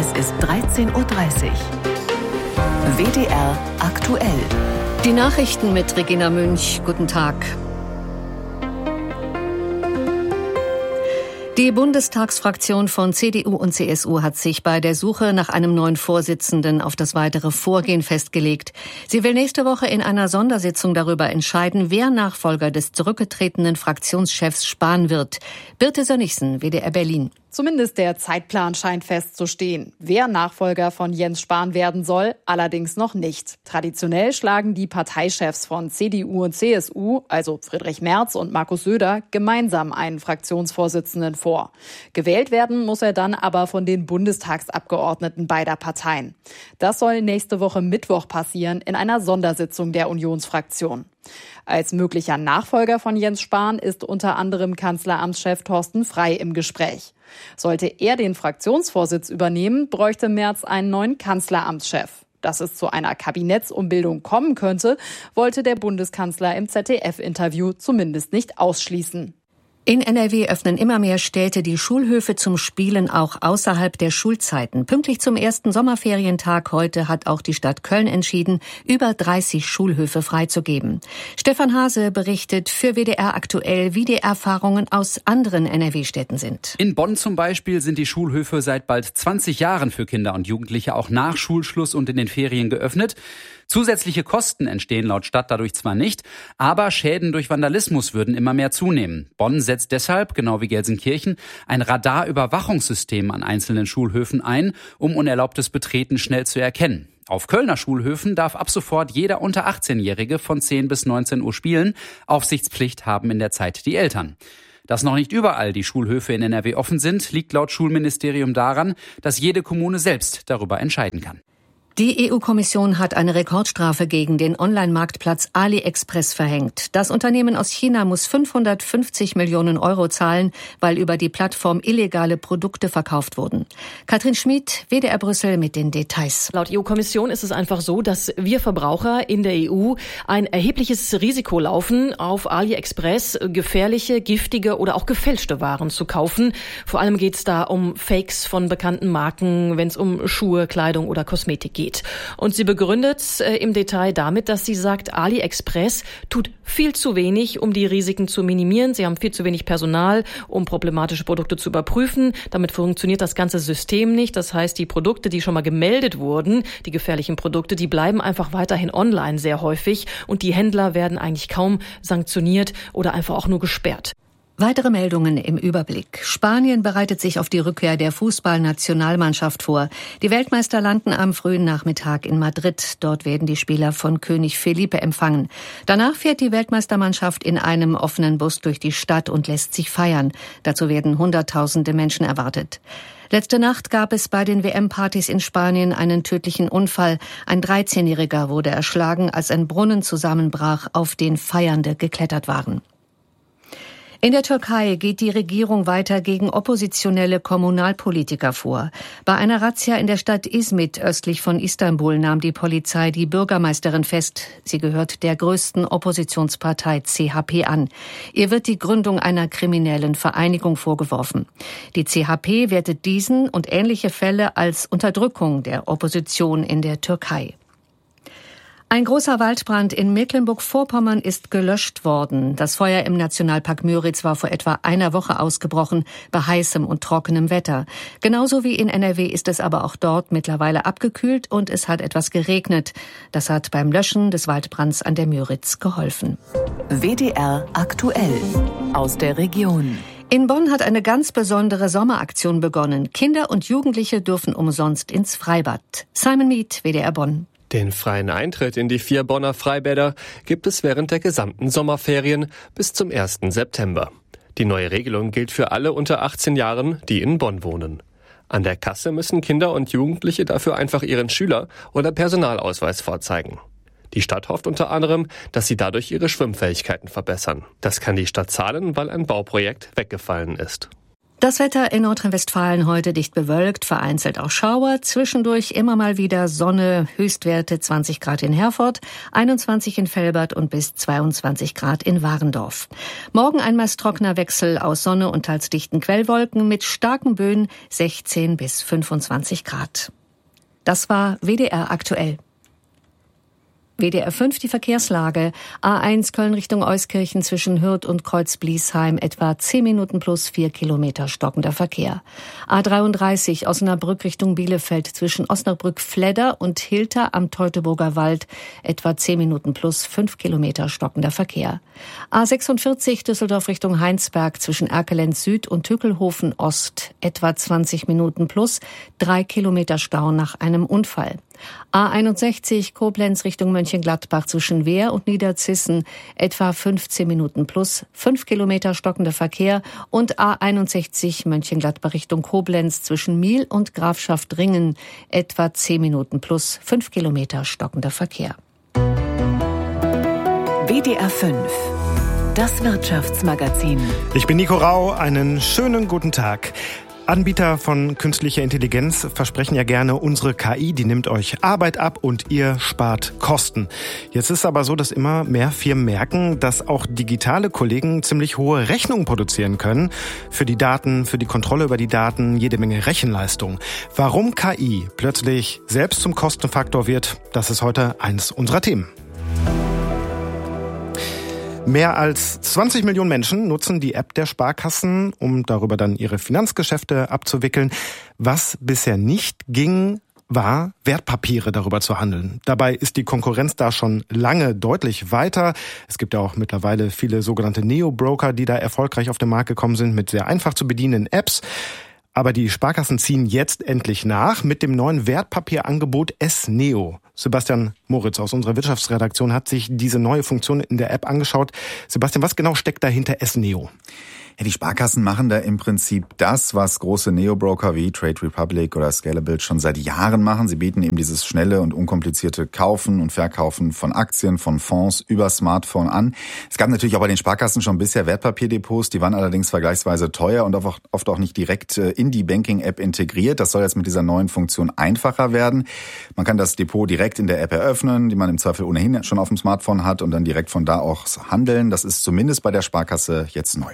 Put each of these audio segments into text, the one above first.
Es ist 13:30 Uhr. WDR aktuell. Die Nachrichten mit Regina Münch. Guten Tag. Die Bundestagsfraktion von CDU und CSU hat sich bei der Suche nach einem neuen Vorsitzenden auf das weitere Vorgehen festgelegt. Sie will nächste Woche in einer Sondersitzung darüber entscheiden, wer Nachfolger des zurückgetretenen Fraktionschefs Spahn wird. Birte Sönnigsen, WDR Berlin. Zumindest der Zeitplan scheint festzustehen. Wer Nachfolger von Jens Spahn werden soll, allerdings noch nicht. Traditionell schlagen die Parteichefs von CDU und CSU, also Friedrich Merz und Markus Söder, gemeinsam einen Fraktionsvorsitzenden vor. Gewählt werden muss er dann aber von den Bundestagsabgeordneten beider Parteien. Das soll nächste Woche Mittwoch passieren in einer Sondersitzung der Unionsfraktion. Als möglicher Nachfolger von Jens Spahn ist unter anderem Kanzleramtschef Thorsten Frey im Gespräch. Sollte er den Fraktionsvorsitz übernehmen, bräuchte Merz einen neuen Kanzleramtschef. Dass es zu einer Kabinettsumbildung kommen könnte, wollte der Bundeskanzler im ZDF-Interview zumindest nicht ausschließen. In NRW öffnen immer mehr Städte die Schulhöfe zum Spielen auch außerhalb der Schulzeiten. Pünktlich zum ersten Sommerferientag heute hat auch die Stadt Köln entschieden, über 30 Schulhöfe freizugeben. Stefan Hase berichtet für WDR aktuell, wie die Erfahrungen aus anderen NRW-Städten sind. In Bonn zum Beispiel sind die Schulhöfe seit bald 20 Jahren für Kinder und Jugendliche auch nach Schulschluss und in den Ferien geöffnet. Zusätzliche Kosten entstehen laut Stadt dadurch zwar nicht, aber Schäden durch Vandalismus würden immer mehr zunehmen. Bonn setzt deshalb, genau wie Gelsenkirchen, ein Radarüberwachungssystem an einzelnen Schulhöfen ein, um unerlaubtes Betreten schnell zu erkennen. Auf Kölner Schulhöfen darf ab sofort jeder unter 18-Jährige von 10 bis 19 Uhr spielen. Aufsichtspflicht haben in der Zeit die Eltern. Dass noch nicht überall die Schulhöfe in NRW offen sind, liegt laut Schulministerium daran, dass jede Kommune selbst darüber entscheiden kann. Die EU-Kommission hat eine Rekordstrafe gegen den Online-Marktplatz AliExpress verhängt. Das Unternehmen aus China muss 550 Millionen Euro zahlen, weil über die Plattform illegale Produkte verkauft wurden. Katrin Schmid, WDR Brüssel mit den Details. Laut EU-Kommission ist es einfach so, dass wir Verbraucher in der EU ein erhebliches Risiko laufen, auf AliExpress gefährliche, giftige oder auch gefälschte Waren zu kaufen. Vor allem geht es da um Fakes von bekannten Marken, wenn es um Schuhe, Kleidung oder Kosmetik geht. Und sie begründet im Detail damit, dass sie sagt, AliExpress tut viel zu wenig, um die Risiken zu minimieren. Sie haben viel zu wenig Personal, um problematische Produkte zu überprüfen. Damit funktioniert das ganze System nicht. Das heißt, die Produkte, die schon mal gemeldet wurden, die gefährlichen Produkte, die bleiben einfach weiterhin online sehr häufig. Und die Händler werden eigentlich kaum sanktioniert oder einfach auch nur gesperrt. Weitere Meldungen im Überblick. Spanien bereitet sich auf die Rückkehr der Fußballnationalmannschaft vor. Die Weltmeister landen am frühen Nachmittag in Madrid. Dort werden die Spieler von König Felipe empfangen. Danach fährt die Weltmeistermannschaft in einem offenen Bus durch die Stadt und lässt sich feiern. Dazu werden Hunderttausende Menschen erwartet. Letzte Nacht gab es bei den WM-Partys in Spanien einen tödlichen Unfall. Ein 13-Jähriger wurde erschlagen, als ein Brunnen zusammenbrach, auf den Feiernde geklettert waren. In der Türkei geht die Regierung weiter gegen oppositionelle Kommunalpolitiker vor. Bei einer Razzia in der Stadt Izmit östlich von Istanbul nahm die Polizei die Bürgermeisterin fest. Sie gehört der größten Oppositionspartei CHP an. Ihr wird die Gründung einer kriminellen Vereinigung vorgeworfen. Die CHP wertet diesen und ähnliche Fälle als Unterdrückung der Opposition in der Türkei. Ein großer Waldbrand in Mecklenburg-Vorpommern ist gelöscht worden. Das Feuer im Nationalpark Müritz war vor etwa einer Woche ausgebrochen, bei heißem und trockenem Wetter. Genauso wie in NRW ist es aber auch dort mittlerweile abgekühlt und es hat etwas geregnet. Das hat beim Löschen des Waldbrands an der Müritz geholfen. WDR aktuell aus der Region. In Bonn hat eine ganz besondere Sommeraktion begonnen. Kinder und Jugendliche dürfen umsonst ins Freibad. Simon Mead, WDR Bonn. Den freien Eintritt in die 4 Bonner Freibäder gibt es während der gesamten Sommerferien bis zum 1. September. Die neue Regelung gilt für alle unter 18 Jahren, die in Bonn wohnen. An der Kasse müssen Kinder und Jugendliche dafür einfach ihren Schüler- oder Personalausweis vorzeigen. Die Stadt hofft unter anderem, dass sie dadurch ihre Schwimmfähigkeiten verbessern. Das kann die Stadt zahlen, weil ein Bauprojekt weggefallen ist. Das Wetter in Nordrhein-Westfalen heute dicht bewölkt, vereinzelt auch Schauer, zwischendurch immer mal wieder Sonne, Höchstwerte 20 Grad in Herford, 21 in Velbert und bis 22 Grad in Warendorf. Morgen ein meist trockener Wechsel aus Sonne und teils dichten Quellwolken mit starken Böen 16 bis 25 Grad. Das war WDR aktuell. WDR 5 die Verkehrslage. A1 Köln Richtung Euskirchen zwischen Hürth und Kreuz-Bliesheim etwa 10 Minuten plus 4 Kilometer stockender Verkehr. A33 Osnabrück Richtung Bielefeld zwischen Osnabrück-Fledder und Hilter am Teutoburger Wald etwa 10 Minuten plus 5 Kilometer stockender Verkehr. A46 Düsseldorf Richtung Heinsberg zwischen Erkelenz Süd und Tückelhofen Ost etwa 20 Minuten plus 3 Kilometer Stau nach einem Unfall. A61 Koblenz Richtung Mönchengladbach zwischen Wehr und Niederzissen etwa 15 Minuten plus 5 Kilometer stockender Verkehr und A61 Mönchengladbach Richtung Koblenz zwischen Miel und Grafschaft-Ringen etwa 10 Minuten plus 5 Kilometer stockender Verkehr. WDR 5. Das Wirtschaftsmagazin. Ich bin Nico Rau, einen schönen guten Tag. Anbieter von künstlicher Intelligenz versprechen ja gerne, unsere KI, die nimmt euch Arbeit ab und ihr spart Kosten. Jetzt ist es aber so, dass immer mehr Firmen merken, dass auch digitale Kollegen ziemlich hohe Rechnungen produzieren können. Für die Daten, für die Kontrolle über die Daten, jede Menge Rechenleistung. Warum KI plötzlich selbst zum Kostenfaktor wird, das ist heute eins unserer Themen. Mehr als 20 Millionen Menschen nutzen die App der Sparkassen, um darüber dann ihre Finanzgeschäfte abzuwickeln. Was bisher nicht ging, war, Wertpapiere darüber zu handeln. Dabei ist die Konkurrenz da schon lange deutlich weiter. Es gibt ja auch mittlerweile viele sogenannte Neo-Broker, die da erfolgreich auf den Markt gekommen sind mit sehr einfach zu bedienenden Apps. Aber die Sparkassen ziehen jetzt endlich nach mit dem neuen Wertpapierangebot S-Neo. Sebastian Moritz aus unserer Wirtschaftsredaktion hat sich diese neue Funktion in der App angeschaut. Sebastian, was genau steckt dahinter S-Neo? Ja, die Sparkassen machen da im Prinzip das, was große Neobroker wie Trade Republic oder Scalable schon seit Jahren machen. Sie bieten eben dieses schnelle und unkomplizierte Kaufen und Verkaufen von Aktien, von Fonds über Smartphone an. Es gab natürlich auch bei den Sparkassen schon bisher Wertpapierdepots, die waren allerdings vergleichsweise teuer und oft auch nicht direkt in die Banking-App integriert. Das soll jetzt mit dieser neuen Funktion einfacher werden. Man kann das Depot direkt in der App eröffnen, die man im Zweifel ohnehin schon auf dem Smartphone hat und dann direkt von da aus handeln. Das ist zumindest bei der Sparkasse jetzt neu.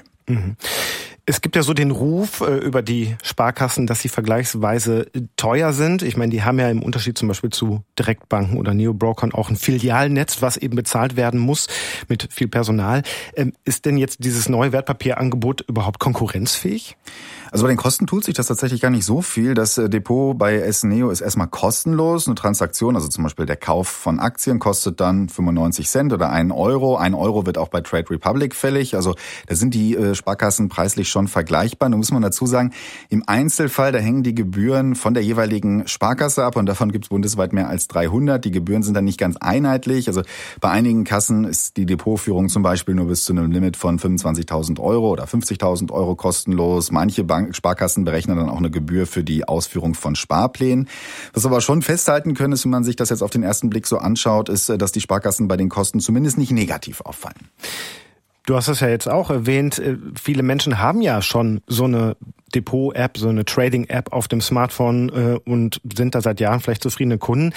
Es gibt ja so den Ruf über die Sparkassen, dass sie vergleichsweise teuer sind. Ich meine, die haben ja im Unterschied zum Beispiel zu Direktbanken oder Neobrokern auch ein Filialnetz, was eben bezahlt werden muss mit viel Personal. Ist denn jetzt dieses neue Wertpapierangebot überhaupt konkurrenzfähig? Also bei den Kosten tut sich das tatsächlich gar nicht so viel. Das Depot bei S-Neo ist erstmal kostenlos. Eine Transaktion, also zum Beispiel der Kauf von Aktien, kostet dann 95 Cent oder 1 Euro. 1 Euro wird auch bei Trade Republic fällig. Also da sind die Sparkassen preislich schon vergleichbar. Nun muss man dazu sagen, im Einzelfall, da hängen die Gebühren von der jeweiligen Sparkasse ab und davon gibt es bundesweit mehr als 300. Die Gebühren sind dann nicht ganz einheitlich. Also bei einigen Kassen ist die Depotführung zum Beispiel nur bis zu einem Limit von 25.000 Euro oder 50.000 Euro kostenlos. Manche Sparkassen berechnen dann auch eine Gebühr für die Ausführung von Sparplänen. Was wir aber schon festhalten können, ist, wenn man sich das jetzt auf den ersten Blick so anschaut, ist, dass die Sparkassen bei den Kosten zumindest nicht negativ auffallen. Du hast es ja jetzt auch erwähnt, viele Menschen haben ja schon so eine Depot-App, so eine Trading-App auf dem Smartphone und sind da seit Jahren vielleicht zufriedene Kunden.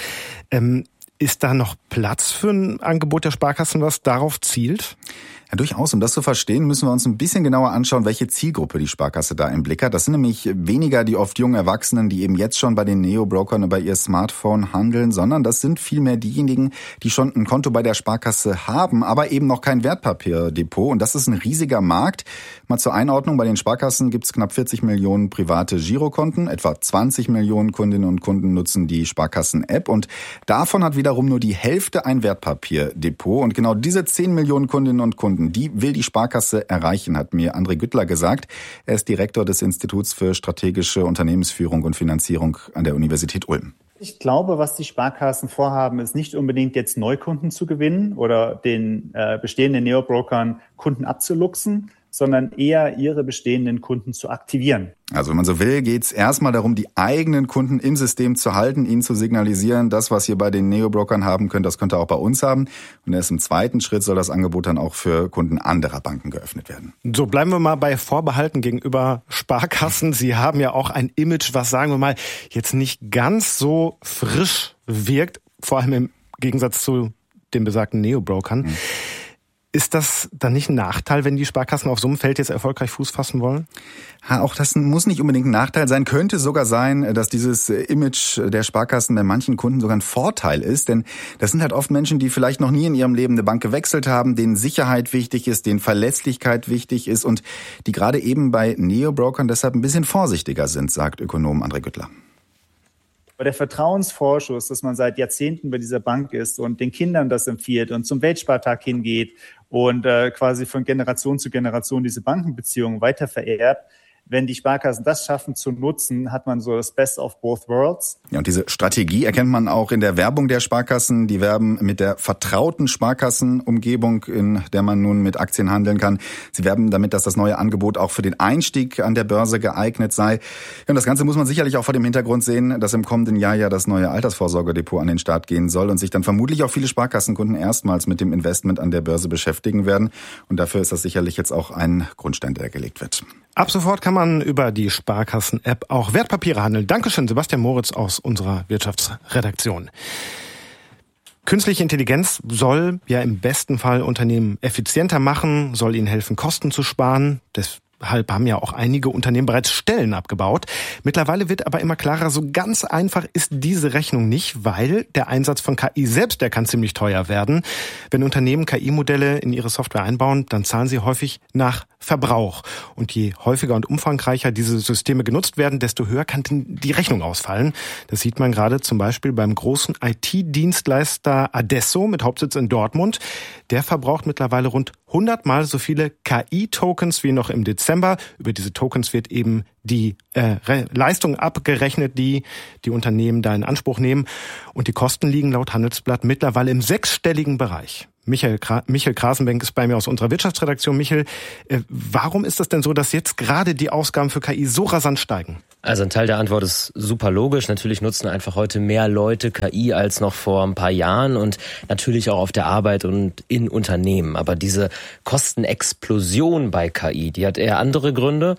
Ist da noch Platz für ein Angebot der Sparkassen, was darauf zielt? Ja, durchaus. Um das zu verstehen, müssen wir uns ein bisschen genauer anschauen, welche Zielgruppe die Sparkasse da im Blick hat. Das sind nämlich weniger die oft jungen Erwachsenen, die eben jetzt schon bei den Neo-Brokern über ihr Smartphone handeln, sondern das sind vielmehr diejenigen, die schon ein Konto bei der Sparkasse haben, aber eben noch kein Wertpapierdepot. Und das ist ein riesiger Markt. Mal zur Einordnung, bei den Sparkassen gibt es knapp 40 Millionen private Girokonten. Etwa 20 Millionen Kundinnen und Kunden nutzen die Sparkassen-App. Und davon hat wiederum nur die Hälfte ein Wertpapierdepot. Und genau diese 10 Millionen Kundinnen und Kunden, die will die Sparkasse erreichen, hat mir André Güttler gesagt. Er ist Direktor des Instituts für strategische Unternehmensführung und Finanzierung an der Universität Ulm. Ich glaube, was die Sparkassen vorhaben, ist nicht unbedingt jetzt Neukunden zu gewinnen oder den bestehenden Neobrokern Kunden abzuluxen, sondern eher ihre bestehenden Kunden zu aktivieren. Also wenn man so will, geht es erstmal darum, die eigenen Kunden im System zu halten, ihnen zu signalisieren, das, was ihr bei den Neobrokern haben könnt, das könnt ihr auch bei uns haben. Und erst im zweiten Schritt soll das Angebot dann auch für Kunden anderer Banken geöffnet werden. So, bleiben wir mal bei Vorbehalten gegenüber Sparkassen. Sie haben ja auch ein Image, was, sagen wir mal, jetzt nicht ganz so frisch wirkt, vor allem im Gegensatz zu den besagten Neobrokern. Ist das dann nicht ein Nachteil, wenn die Sparkassen auf so einem Feld jetzt erfolgreich Fuß fassen wollen? Auch das muss nicht unbedingt ein Nachteil sein. Könnte sogar sein, dass dieses Image der Sparkassen bei manchen Kunden sogar ein Vorteil ist. Denn das sind halt oft Menschen, die vielleicht noch nie in ihrem Leben eine Bank gewechselt haben, denen Sicherheit wichtig ist, denen Verlässlichkeit wichtig ist und die gerade eben bei Neobrokern deshalb ein bisschen vorsichtiger sind, sagt Ökonom André Güttler. Bei der Vertrauensvorschuss, dass man seit Jahrzehnten bei dieser Bank ist und den Kindern das empfiehlt und zum Weltspartag hingeht und quasi von Generation zu Generation diese Bankenbeziehungen weiter verehrt. Wenn die Sparkassen das schaffen zu nutzen, hat man so das Best of both worlds. Ja, und diese Strategie erkennt man auch in der Werbung der Sparkassen. Die werben mit der vertrauten Sparkassenumgebung, in der man nun mit Aktien handeln kann. Sie werben damit, dass das neue Angebot auch für den Einstieg an der Börse geeignet sei. Ja, und das Ganze muss man sicherlich auch vor dem Hintergrund sehen, dass im kommenden Jahr ja das neue Altersvorsorgedepot an den Start gehen soll und sich dann vermutlich auch viele Sparkassenkunden erstmals mit dem Investment an der Börse beschäftigen werden. Und dafür ist das sicherlich jetzt auch ein Grundstein, der gelegt wird. Ab sofort kann man über die Sparkassen-App auch Wertpapiere handeln. Dankeschön, Sebastian Moritz aus unserer Wirtschaftsredaktion. Künstliche Intelligenz soll ja im besten Fall Unternehmen effizienter machen, soll ihnen helfen, Kosten zu sparen. Deshalb haben ja auch einige Unternehmen bereits Stellen abgebaut. Mittlerweile wird aber immer klarer, so ganz einfach ist diese Rechnung nicht, weil der Einsatz von KI selbst, der kann ziemlich teuer werden. Wenn Unternehmen KI-Modelle in ihre Software einbauen, dann zahlen sie häufig nach Verbrauch. Und je häufiger und umfangreicher diese Systeme genutzt werden, desto höher kann die Rechnung ausfallen. Das sieht man gerade zum Beispiel beim großen IT-Dienstleister Adesso mit Hauptsitz in Dortmund. Der verbraucht mittlerweile rund 100-mal so viele KI-Tokens wie noch im Dezember. Über diese Tokens wird eben die Leistung abgerechnet, die Unternehmen da in Anspruch nehmen. Und die Kosten liegen laut Handelsblatt mittlerweile im 6-stelligen Bereich. Michael Krasenbeck ist bei mir aus unserer Wirtschaftsredaktion. Michael, warum ist das denn so, dass jetzt gerade die Ausgaben für KI so rasant steigen? Also ein Teil der Antwort ist super logisch. Natürlich nutzen einfach heute mehr Leute KI als noch vor ein paar Jahren und natürlich auch auf der Arbeit und in Unternehmen. Aber diese Kostenexplosion bei KI, die hat eher andere Gründe.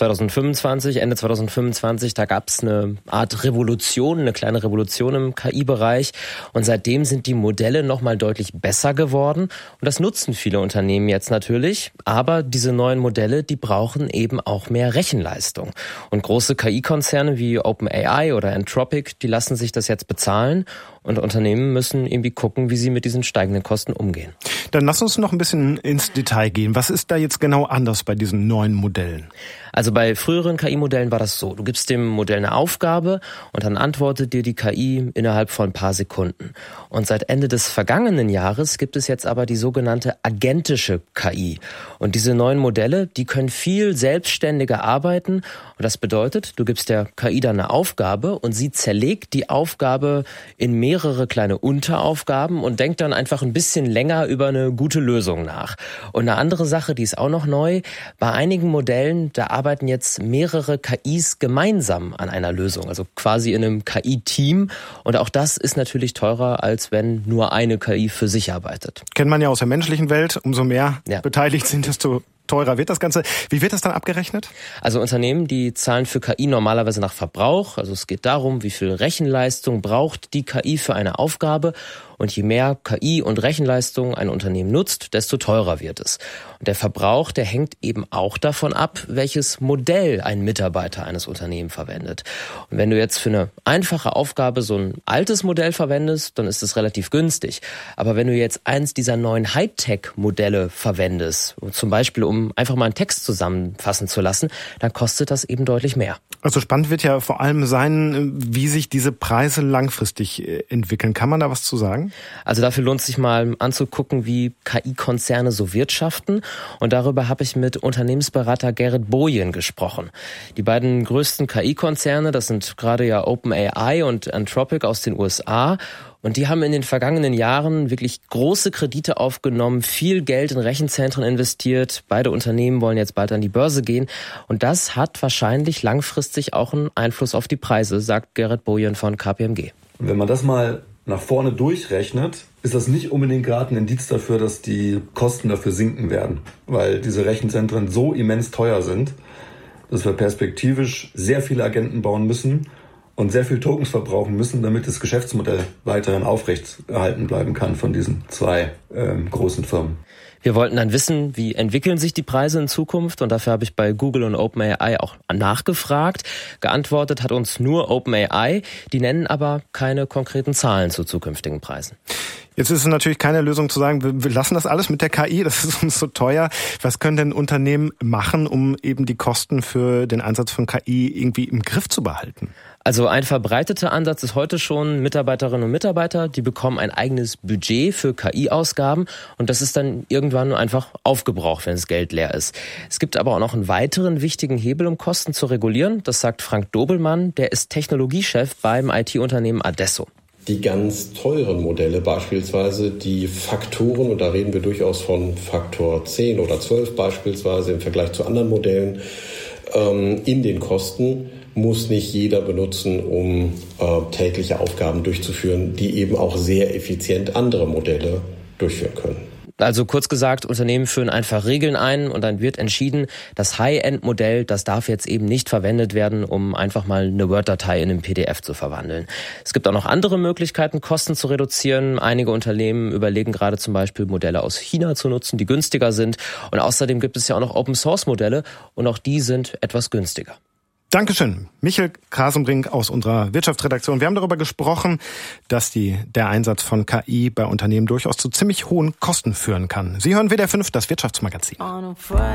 Ende 2025, da gab es eine Art Revolution, eine kleine Revolution im KI-Bereich. Und seitdem sind die Modelle nochmal deutlich besser geworden. Und das nutzen viele Unternehmen jetzt natürlich. Aber diese neuen Modelle, die brauchen eben auch mehr Rechenleistung. Und große KI-Konzerne wie OpenAI oder Anthropic, die lassen sich das jetzt bezahlen. Und Unternehmen müssen irgendwie gucken, wie sie mit diesen steigenden Kosten umgehen. Dann lass uns noch ein bisschen ins Detail gehen. Was ist da jetzt genau anders bei diesen neuen Modellen? Also bei früheren KI-Modellen war das so. Du gibst dem Modell eine Aufgabe und dann antwortet dir die KI innerhalb von ein paar Sekunden. Und seit Ende des vergangenen Jahres gibt es jetzt aber die sogenannte agentische KI. Und diese neuen Modelle, die können viel selbstständiger arbeiten. Und das bedeutet, du gibst der KI dann eine Aufgabe und sie zerlegt die Aufgabe in mehrere kleine Unteraufgaben und denkt dann einfach ein bisschen länger über eine gute Lösung nach. Und eine andere Sache, die ist auch noch neu, bei einigen Modellen, da arbeiten jetzt mehrere KIs gemeinsam an einer Lösung, also quasi in einem KI-Team. Und auch das ist natürlich teurer, als wenn nur eine KI für sich arbeitet. Kennt man ja aus der menschlichen Welt, umso mehr beteiligt sind, desto teurer wird das Ganze. Wie wird das dann abgerechnet? Also Unternehmen, die zahlen für KI normalerweise nach Verbrauch. Also es geht darum, wie viel Rechenleistung braucht die KI für eine Aufgabe. Und je mehr KI und Rechenleistung ein Unternehmen nutzt, desto teurer wird es. Und der Verbrauch, der hängt eben auch davon ab, welches Modell ein Mitarbeiter eines Unternehmens verwendet. Und wenn du jetzt für eine einfache Aufgabe so ein altes Modell verwendest, dann ist es relativ günstig. Aber wenn du jetzt eins dieser neuen Hightech-Modelle verwendest, zum Beispiel um einfach mal einen Text zusammenfassen zu lassen, dann kostet das eben deutlich mehr. Also spannend wird ja vor allem sein, wie sich diese Preise langfristig entwickeln. Kann man da was zu sagen? Also dafür lohnt es sich mal anzugucken, wie KI-Konzerne so wirtschaften. Und darüber habe ich mit Unternehmensberater Gerrit Bojen gesprochen. Die beiden größten KI-Konzerne, das sind gerade ja OpenAI und Anthropic aus den USA. Und die haben in den vergangenen Jahren wirklich große Kredite aufgenommen, viel Geld in Rechenzentren investiert. Beide Unternehmen wollen jetzt bald an die Börse gehen. Und das hat wahrscheinlich langfristig auch einen Einfluss auf die Preise, sagt Gerrit Bojen von KPMG. Wenn man das mal nach vorne durchrechnet, ist das nicht unbedingt gerade ein Indiz dafür, dass die Kosten dafür sinken werden. Weil diese Rechenzentren so immens teuer sind, dass wir perspektivisch sehr viele Agenten bauen müssen und sehr viel Tokens verbrauchen müssen, damit das Geschäftsmodell weiterhin aufrechterhalten bleiben kann von diesen zwei großen Firmen. Wir wollten dann wissen, wie entwickeln sich die Preise in Zukunft, und dafür habe ich bei Google und OpenAI auch nachgefragt. Geantwortet hat uns nur OpenAI, die nennen aber keine konkreten Zahlen zu zukünftigen Preisen. Jetzt ist es natürlich keine Lösung zu sagen, wir lassen das alles mit der KI, das ist uns so teuer. Was können denn Unternehmen machen, um eben die Kosten für den Einsatz von KI irgendwie im Griff zu behalten? Also ein verbreiteter Ansatz ist heute schon, Mitarbeiterinnen und Mitarbeiter, die bekommen ein eigenes Budget für KI-Ausgaben, und das ist dann irgendwann einfach aufgebraucht, wenn das Geld leer ist. Es gibt aber auch noch einen weiteren wichtigen Hebel, um Kosten zu regulieren. Das sagt Frank Dobelmann, der ist Technologiechef beim IT-Unternehmen Adesso. Die ganz teuren Modelle, beispielsweise die Faktoren, und da reden wir durchaus von Faktor 10 oder 12 beispielsweise im Vergleich zu anderen Modellen, in den Kosten muss nicht jeder benutzen, um tägliche Aufgaben durchzuführen, die eben auch sehr effizient andere Modelle durchführen können. Also kurz gesagt, Unternehmen führen einfach Regeln ein und dann wird entschieden, das High-End-Modell, das darf jetzt eben nicht verwendet werden, um einfach mal eine Word-Datei in einen PDF zu verwandeln. Es gibt auch noch andere Möglichkeiten, Kosten zu reduzieren. Einige Unternehmen überlegen gerade zum Beispiel, Modelle aus China zu nutzen, die günstiger sind. Und außerdem gibt es ja auch noch Open-Source-Modelle, und auch die sind etwas günstiger. Dankeschön. Michel Krasenbrink aus unserer Wirtschaftsredaktion. Wir haben darüber gesprochen, dass der Einsatz von KI bei Unternehmen durchaus zu ziemlich hohen Kosten führen kann. Sie hören WDR 5, das Wirtschaftsmagazin.